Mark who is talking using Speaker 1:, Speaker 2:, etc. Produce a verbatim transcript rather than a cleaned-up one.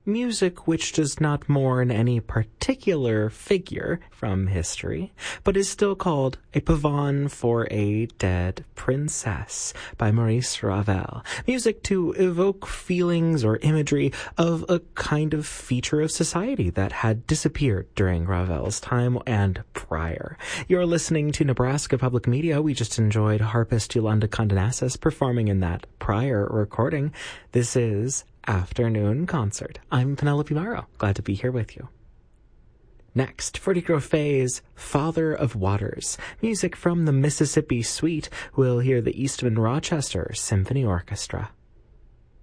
Speaker 1: music which does not mourn any particular figure from history, but is still called A Pavane for a Dead Princess by Maurice Ravel. Music to evoke feelings or imagery of a kind of feature of society that had disappeared during Ravel's time and prior. You're listening to Nebraska Public Media. We just enjoyed harpist Yolanda Condonasis performing in that prior recording. This is Afternoon Concert. I'm Penelope Morrow. Glad to be here with you. Next, Freddie Groffet's Father of Waters. Music from the Mississippi Suite. We'll hear the Eastman Rochester Symphony Orchestra.